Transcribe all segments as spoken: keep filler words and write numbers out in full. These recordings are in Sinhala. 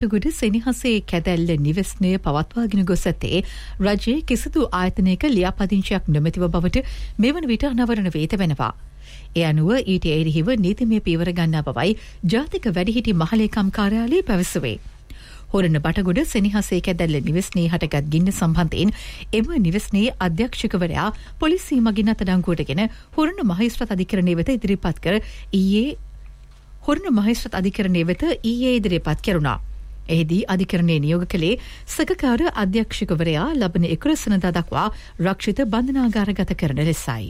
ගුඩ සෙනෙහසේ කැදැල්ල නිවෙස්නය පවත්වාගෙන ගොස් ඇත්තේ රජයේ කිසිදු ආයතනයක ලියාපදිංචියක් නොමැතිව බවට මෙවන විට අනාවරණ වේ තිබෙනවා. ඒ අනුව ඊට එරෙහිව නීතිමය පියවර ගන්නා බවයි ජාතික වැඩිහිටි මහලේකම් කාර්යාලය පැවසුවේ. හොරණ බටගොඩ සෙනෙහසේ කැදැල්ල නිවෙස්නේ හටගත් ගින්න සම්බන්ධයෙන් එම නිවෙස්නේ අධ්‍යක්ෂකවරයා පොලිසිය මගින් අත්අඩංගුවටගෙන හොරණ මහේස්ත්‍රාත් අධිකරණය වෙත ඉදිරිපත් කර ඊයේ හොරණ මහේස්ත්‍රාත් අධිකරණය වෙත ඊයේ ඉදිරිපත් කෙරුණා. එහිදී අධිකරණයේ නියෝග කළේ සහකාර අධ්‍යක්ෂකවරයා ලබන එකොළොස් වෙනිදා දක්වා රක්ෂිත බන්ධනාගාරගත කරන ලෙසයි.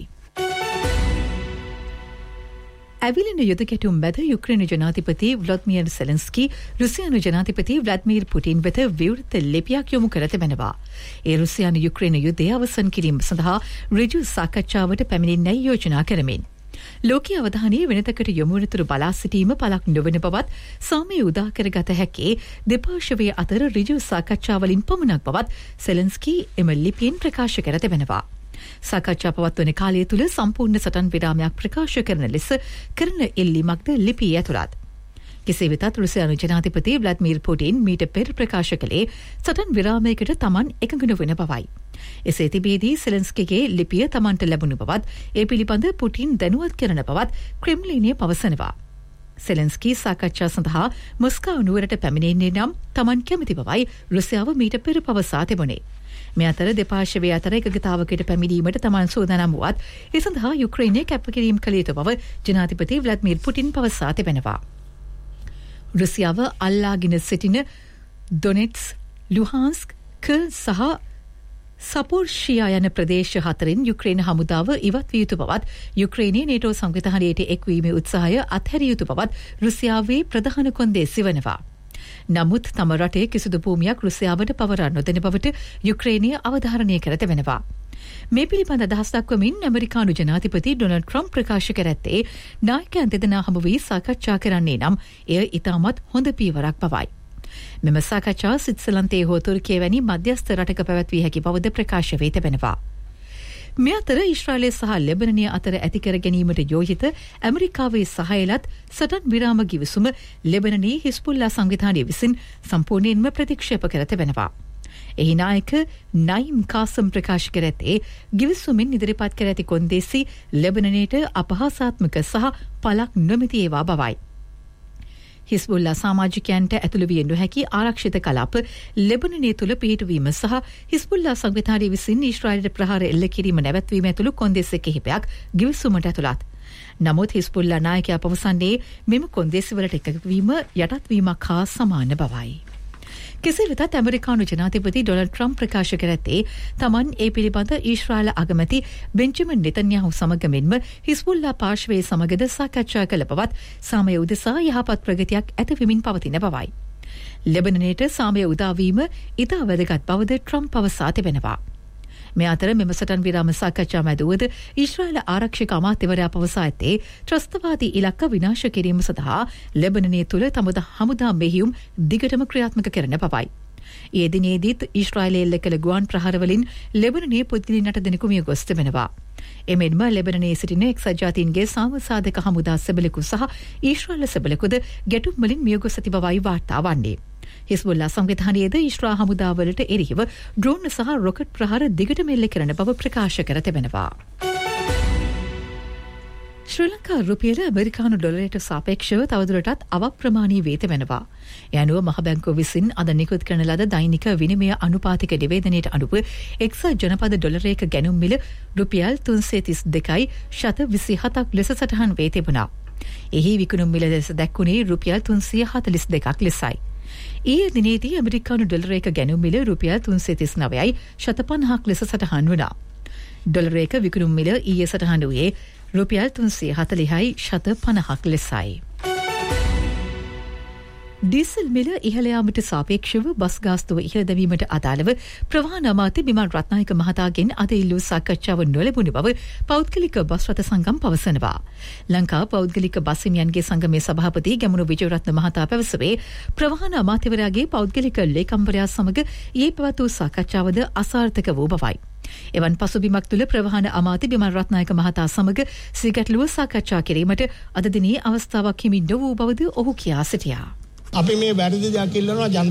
ඇවිලෙන යුද ගැටුම් මැද යුක්‍රේන ජනාධිපති ව්ලාදිමිර් සෙලෙන්ස්කී රුසියානු ජනාධිපති ව්ලාදිමිර් පුටින් වෙත විවෘත ලිපියක් යොමු කර තිබෙනවා. ඒ රුසියානු යුක්‍රේන යුද්ධය අවසන් කිරීම සඳහා ඍජු සාකච්ඡාවට පැමිණෙන්නයි යෝජනා කරමින්. ලෝකීය අවධානයේ වෙනතකට යොමු වනතුරු බලා සිටීම පළක් නොවන බවත් සාමය උදා කරගත හැකි දෙපාර්ශ්වයේ අතර ඍජු සාකච්ඡාවලින් පමණක් බවත් සෙලෙන්ස්කී එම ලිපියෙන් ප්‍රකාශ කර තිබෙනවා. සාකච්ඡා පවත්වන කාලය තුළ සම්පූර්ණ සටන් විරාමයක් ප්‍රකාශ කරන ලෙස කරන ඉල්ලීමක්ද ලිපියේ ඇතුළත්. කෙසේ වෙතත් රුසියානු ජනාධිපති ව්ලාදිමිර් පුටින් මීට පෙර ප්‍රකාශ කළේ සටන් විරාමයකට තමන් එකඟ නොවන බවයි. එසේ තිබේදී සෙලෙන්ස්කීගේ ලිපිය තමන්ට ලැබුණු බවත් ඒ පිළිබඳ පුටින් දැනුවත් කරන බවත් ක්‍රෙම්ලිනය පවසනවා. සෙලෙන්ස්කී සාකච්ඡා සඳහා මොස්කව් නුවරට පැමිණෙන්නේ නම් තමන් කැමති බවයි රුසියාව මීට පෙර පවසා තිබුණේ. මේ අතර දෙපාර්ශ්වයේ අතර එකගතාවකට පැමිණීමට තමන් සූදානම් වුවත් ඒ සඳහා යුක්‍රේනය කැපකිරීම කළ යුතු බව ජනාධිපති ව්ලාදිමිර් පුටින් පවසා තිබෙනවා. රුසියාව අල්ලාගෙන සිටින ඩොනෙට්ස්, ලුහාන්ස්ක්, කර්ල් සහ සපෝර්ෂියා යන ප්‍රදේශ හතරින් යුක්‍රේන හමුදාව ඉවත් විය යුතු බවත් යුක්‍රේනයේ නේටෝ සංවිධානයට එක්වීමේ උත්සාහය අත්හැරිය යුතු බවත් රුසියාවේ ප්‍රධාන කොන්දේසි වනවා. නමුත් තම රටේ කිසිදු භූමියක් රුසියාවට පවරා නොදෙන බවට යුක්‍රේනය අවධාරණය කර තිබෙනවා. මේ පිළිබඳ අදහස් දක්වමින් ඇමරිකානු ජනාධිපති ඩොනල්ඩ් ට්‍රම්ප් ප්‍රකාශ කර ඇත්තේ නායකයන් දෙදෙනා හමු වී සාකච්ඡා කරන්නේ නම් එය ඉතාමත් හොඳ පියවරක් බවයි. මෙම සාකච්ඡා ස්විට්සර්ලන්තයේ හෝ තුර්කියේ වැනි මධ්‍යස්ථ රටක පැවැත්විය හැකි බවද ප්‍රකාශ වී තිබෙනවා. මේ අතර ඊශ්‍රායලය සහ ලෙබනනය අතර ඇති කර ගැනීමට යෝජිත ඇමරිකාවේ සහයලත් සටන් විරාම ගිවිසුම ලෙබනනයේ හිස්බුල්ලා සංවිධානය විසින් සම්පූර්ණයෙන්ම ප්‍රතික්ෂේප කර තිබෙනවා. එහි නායක නයිම් කාසම් ප්‍රකාශ කර ඇත්තේ ගිවිසුමින් ඉදිරිපත් කර ඇති කොන්දේසි ලෙබනනයට අපහාසාත්මක සහ පළක් නොමැති ඒවා බවයි. හිස්බුල්ලා සමාජිකයන්ට ඇතුළු විය නොහැකි ආරක්ෂිත කලාප ලෙබනනය තුළ පිහිටුවීම සහ හිස්බුල්ලා සංවිධානය විසින් ඊශ්‍රායලයට ප්‍රහාර එල්ල කිරීම නැවැත්වීම ඇතුළු කොන්දේසි කිහිපයක් ගිවිසුමට ඇතුළත්. නමුත් හිස්බුල්ලා නායකයා පවසන්නේ මෙම කොන්දේසිවලට එකඟවීම යටත්වීමක් හා සමාන බවයි. කෙසේ වෙතත් ඇමරිකානු ජනාධිපති ඩොනල්ඩ් ට්‍රම්ප් ප්‍රකාශ කර ඇත්තේ තමන් ඒ පිළිබඳ ඊශ්‍රායල අගමැති බෙන්ජමින් නෙතන්යාහු සමග මෙන්ම හිස්බුල්ලා පාර්ශ්වයේ සමගද සාකච්ඡා කළ බවත් සාමය උදෙසා යහපත් ප්‍රගතියක් ඇතිවෙමින් පවතින බවයි. ලෙබනනයට සාමය උදාවීම ඉතා වැදගත් බවද ට්‍රම්ප් පවසා තිබෙනවා. මේ අතර මෙම සටන් විරාම සාකච්ඡා මැදුවද ඊශ්‍රායල ආරක්ෂක අමාත්‍යවරයා පවසා ඇත්තේ ත්‍රස්තවාදී ඉලක්ක විනාශ කිරීම සඳහා ලෙබනනය තුළ තමුද හමුදා මෙහියුම් දිගටම ක්‍රියාත්මක කරන බවයි. ඒ දිනේදීත් ඊශ්‍රායලයේ එල්ල කළ ගුවන් ප්‍රහාරවලින් ලෙබනනයේ පුද්ගලයන්ට දෙනෙකු මිය ගොස් තිබෙනවා. එමෙන්ම ලෙබනනයේ සිටින එක්සත් ජාතීන්ගේ සාමසාධක හමුදා සෙබළෙකු සහ ඊශ්‍රායල සෙබළෙකුද ගැටුම් වලින් මිය ගොස් ඇති බවයි වාර්තා වන්නේ. හිස්බුල්ලා සංවිධානයේද ඊශ්‍රායල් හමුදාවලට එරෙහිව ඩ්‍රෝන් සහ රොකට් ප්‍රහාර දිගටම එල්ල කරන බව ප්‍රකාශ කර තිබෙනවා. ශ්‍රී ලංකා රුපියල ඇමරිකානු ඩොලරයට සාපේක්ෂව තවදුරටත් අවප්‍රමාණී වේ තිබෙනවා. ඒ අනුව මහ බැංකුව විසින් අද නිකුත් කරන ලද දෛනික විනිමය අනුපාතික නිවේදනයට අනුව එක්සත් ජනපද ඩොලරයක ගැනුම් මිල රුපියල් තුන්සිය තිස් දෙකයි ශත විසිහතක් ලෙස සටහන් වේ තිබුණා. එහි විකුණුම් මිල ලෙස දැක්වුණේ රුපියල් තුන්සිය හතලිස් දෙකක් ලෙසයි. ඊයේ දිනේදී ඇමරිකානු ඩොලරයක ගැනුම් මිල රුපියල් තුන්සිය තිස් නවයයි ශත පනහක් ලෙස සටහන් වුණා. ඩොලරයක විකුණුම් මිල ඊයේ සටහන් වූයේ රුපියල් තුන්සිය හතලිහයි ශත පනහක් ලෙසයි. ඩීසල් මිල ඉහළ යාමට සාපේක්ෂව බස් ගාස්තුව ඉහළ දැමීමට අදාළව ප්‍රවාහන අමාත්‍ය බිමල් රත්නායක මහතාගෙන් අද ඉල්ලූ සාකච්ඡාව නොලැබුණු බව පෞද්ගලික බස් රථ සංගම් පවසනවා. ලංකා පෞද්ගලික බස් හිමියන්ගේ සංගමේ සභාපති ගැමුණු විජයරත්න මහතා පැවසුවේ ප්‍රවාහන අමාත්‍යවරයාගේ පෞද්ගලික ලේකම්වරයා සමග ඊයේ පැවැත් වූ සාකච්ඡාවද අසාර්ථක වූ බවයි. එවන් පසුබිමක් තුළ ප්‍රවාහන අමාත්‍ය බිමල් රත්නායක මහතා සමග සිගැටලුව සාකච්ඡා කිරීමට අද දිනේ අවස්ථාවක් හිමි නොවූ බවද ඔහු කියා සිටියා. අපි මේ වැරදි දෙයක් ඉල්ලනවා